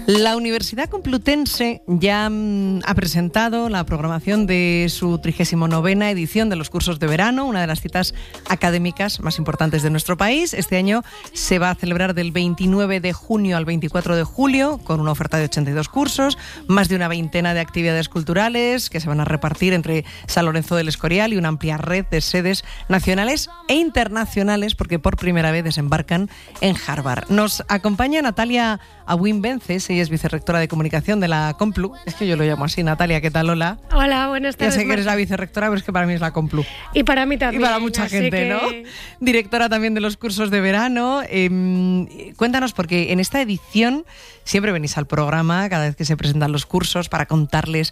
La Universidad Complutense ya ha presentado la programación de su 39ª edición de los cursos de verano, una de las citas académicas más importantes de nuestro país. Este año se va a celebrar del 29 de junio al 24 de julio con una oferta de 82 cursos, más de una veintena de actividades culturales que se van a repartir entre San Lorenzo del Escorial y una amplia red de sedes nacionales e internacionales, porque por primera vez desembarcan en Harvard. Nos acompaña Natalia Abuin Vences, ella es vicerrectora de comunicación de la Complu. Es que yo lo llamo así. Natalia, ¿qué tal? Hola. Hola, buenas tardes. Ya sé que eres la vicerrectora, pero es que para mí es la Complu. Y para mí también. Y para mucha gente, ¿no? Directora también de los cursos de verano. Cuéntanos, porque en esta edición siempre venís al programa cada vez que se presentan los cursos para contarles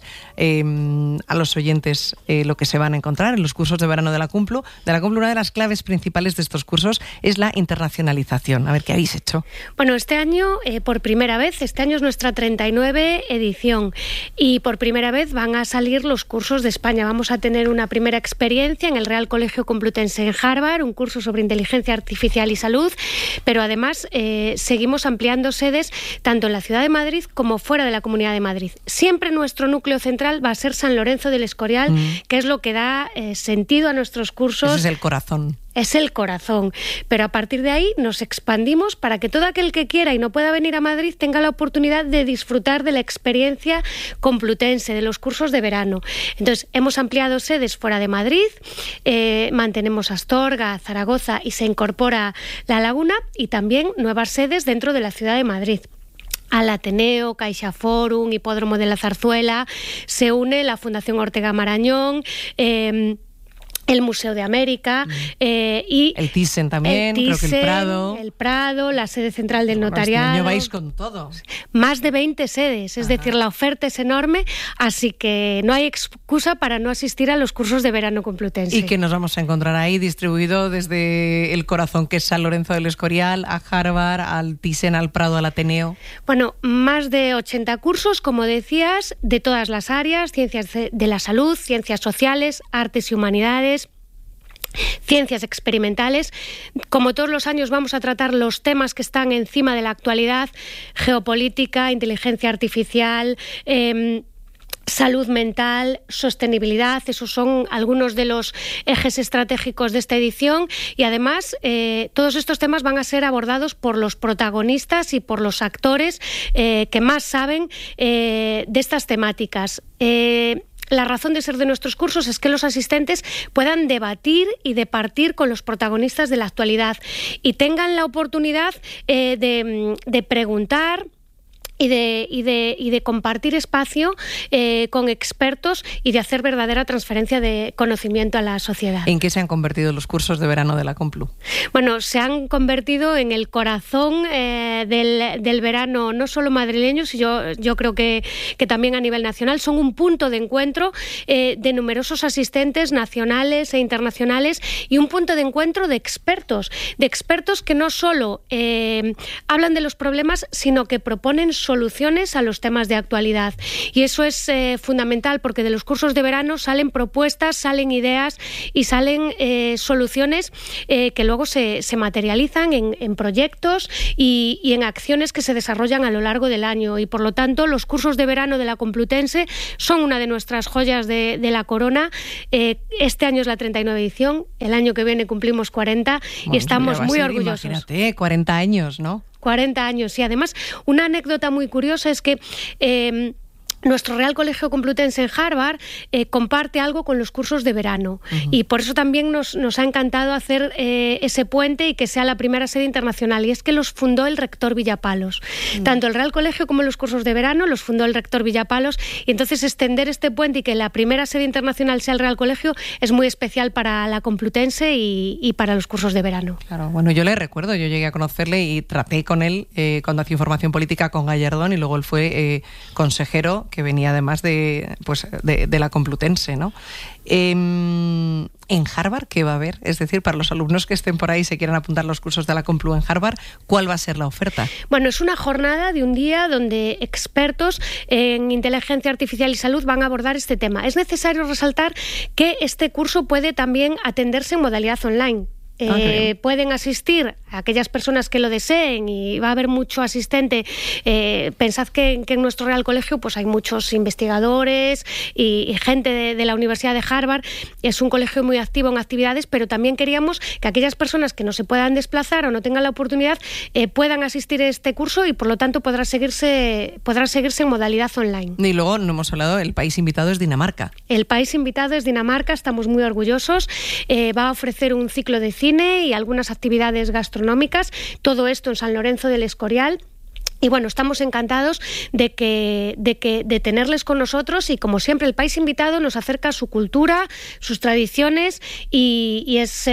a los oyentes lo que se van a encontrar en los cursos de verano de la Complu. Una de las claves principales de estos cursos es la internacionalización. A ver, ¿qué habéis hecho? Bueno, este año, por primera vez, este año es nuestra 39 edición y por primera vez van a salir los cursos de España. Vamos a tener una primera experiencia en el Real Colegio Complutense en Harvard, un curso sobre inteligencia artificial y salud, pero además seguimos ampliando sedes tanto en la ciudad de Madrid como fuera de la Comunidad de Madrid. Siempre nuestro núcleo central va a ser San Lorenzo del Escorial, que es lo que da sentido a nuestros cursos. Ese es el corazón. Es el corazón, pero a partir de ahí nos expandimos para que todo aquel que quiera y no pueda venir a Madrid tenga la oportunidad de disfrutar de la experiencia complutense, de los cursos de verano. Entonces, hemos ampliado sedes fuera de Madrid, mantenemos Astorga, Zaragoza y se incorpora La Laguna, y también nuevas sedes dentro de la ciudad de Madrid. Al Ateneo, CaixaForum, Hipódromo de la Zarzuela, se une la Fundación Ortega Marañón, el Museo de América y el Thyssen también, creo que el Prado, la sede central del notariado. Este año vais con todo. Más de 20 sedes, es decir, la oferta es enorme, así que no hay excusa para no asistir a los cursos de verano complutense. Y que nos vamos a encontrar ahí distribuido desde el corazón, que es San Lorenzo del Escorial, a Harvard, al Thyssen, al Prado, al Ateneo. Bueno, más de 80 cursos, como decías, de todas las áreas: ciencias de la salud, ciencias sociales, artes y humanidades, ciencias experimentales. Como todos los años vamos a tratar los temas que están encima de la actualidad: geopolítica, inteligencia artificial, salud mental, sostenibilidad. Esos son algunos de los ejes estratégicos de esta edición, y además todos estos temas van a ser abordados por los protagonistas y por los actores que más saben de estas temáticas. La razón de ser de nuestros cursos es que los asistentes puedan debatir y departir con los protagonistas de la actualidad y tengan la oportunidad de preguntar y de compartir espacio con expertos y de hacer verdadera transferencia de conocimiento a la sociedad. ¿En qué se han convertido los cursos de verano de la Complu? Bueno, se han convertido en el corazón del verano, no solo madrileño, sino yo creo que también a nivel nacional. Son un punto de encuentro de numerosos asistentes nacionales e internacionales, y un punto de encuentro de expertos que no solo hablan de los problemas, sino que proponen soluciones a los temas de actualidad. Y eso es fundamental, porque de los cursos de verano salen propuestas, salen ideas y salen soluciones que luego se materializan en proyectos y en acciones que se desarrollan a lo largo del año. Y por lo tanto, los cursos de verano de la Complutense son una de nuestras joyas de la corona. Este año es la 39 edición, el año que viene cumplimos 40 y estamos muy orgullosos. Imagínate, 40 años, ¿no? 40 años. Y además, una anécdota muy curiosa es que nuestro Real Colegio Complutense en Harvard comparte algo con los cursos de verano. Y por eso también nos ha encantado hacer ese puente y que sea la primera sede internacional. Y es que los fundó el rector Villapalos. Tanto el Real Colegio como los cursos de verano los fundó el rector Villapalos. Y entonces extender este puente y que la primera sede internacional sea el Real Colegio es muy especial para la Complutense y para los cursos de verano. Claro, bueno, yo le recuerdo, yo llegué a conocerle y traté con él cuando hacía información política con Gallardón, y luego él fue consejero, que venía además de la Complutense, ¿no? En Harvard, ¿qué va a haber? Es decir, para los alumnos que estén por ahí y se quieran apuntar a los cursos de la Complu en Harvard, ¿cuál va a ser la oferta? Bueno, es una jornada de un día donde expertos en inteligencia artificial y salud van a abordar este tema. Es necesario resaltar que este curso puede también atenderse en modalidad online. Pueden asistir aquellas personas que lo deseen, y va a haber mucho asistente. Pensad que en nuestro Real Colegio pues hay muchos investigadores y gente de la Universidad de Harvard. Es un colegio muy activo en actividades, pero también queríamos que aquellas personas que no se puedan desplazar o no tengan la oportunidad puedan asistir a este curso, y por lo tanto podrá seguirse en modalidad online. Y luego no hemos hablado, el país invitado es Dinamarca. El país invitado es Dinamarca, estamos muy orgullosos. Va a ofrecer un ciclo de cine y algunas actividades gastronómicas, todo esto en San Lorenzo del Escorial. Y bueno, estamos encantados de tenerles con nosotros, y como siempre el país invitado nos acerca a su cultura, sus tradiciones, y es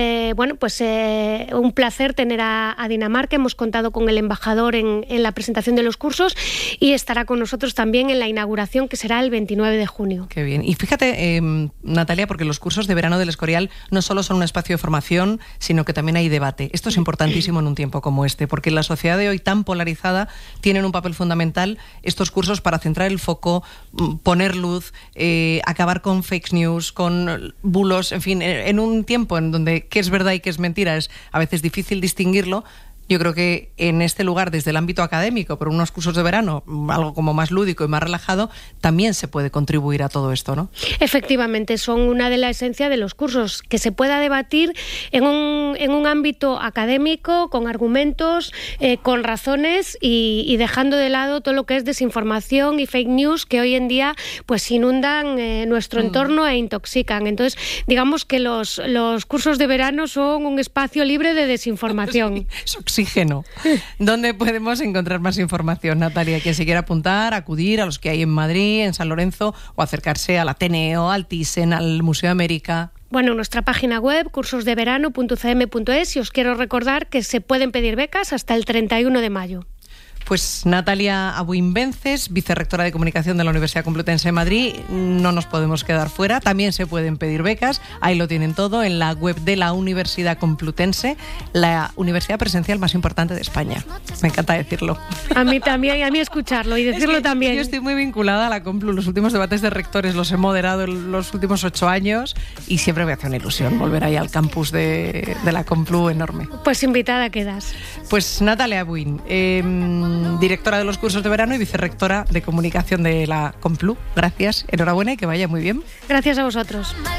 un placer tener a Dinamarca. Hemos contado con el embajador en la presentación de los cursos, y estará con nosotros también en la inauguración, que será el 29 de junio. Qué bien. Y fíjate, Natalia, porque los cursos de verano del Escorial no solo son un espacio de formación, sino que también hay debate. Esto es importantísimo en un tiempo como este, porque en la sociedad de hoy tan polarizada tienen un papel fundamental estos cursos para centrar el foco, poner luz, acabar con fake news, con bulos, en fin, en un tiempo en donde qué es verdad y qué es mentira es a veces difícil distinguirlo. Yo creo que en este lugar, desde el ámbito académico, pero unos cursos de verano, algo como más lúdico y más relajado, también se puede contribuir a todo esto, ¿no? Efectivamente, son una de la esencia de los cursos, que se pueda debatir en un ámbito académico, con argumentos, con razones, y dejando de lado todo lo que es desinformación y fake news, que hoy en día pues inundan nuestro entorno e intoxican. Entonces, digamos que los cursos de verano son un espacio libre de desinformación. Sí, oxígeno. ¿Dónde podemos encontrar más información, Natalia? Quien se quiera apuntar, acudir a los que hay en Madrid, en San Lorenzo, o acercarse al Ateneo, al Thyssen, al Museo de América. Bueno, nuestra página web, cursosdeverano.ucm.es, y os quiero recordar que se pueden pedir becas hasta el 31 de mayo. Pues Natalia Abuin Vences, vicerrectora de Comunicación de la Universidad Complutense de Madrid, no nos podemos quedar fuera. También se pueden pedir becas, ahí lo tienen todo en la web de la Universidad Complutense, la universidad presencial más importante de España. Me encanta decirlo. A mí también, y a mí escucharlo y decirlo también. Yo estoy muy vinculada a la Complu. Los últimos debates de rectores los he moderado en los últimos 8 años, y siempre me hace una ilusión volver ahí al campus de la Complu enorme. Pues invitada quedas. Pues Natalia Abuin, directora de los cursos de verano y vicerrectora de Comunicación de la Complu. Gracias, enhorabuena y que vaya muy bien. Gracias a vosotros.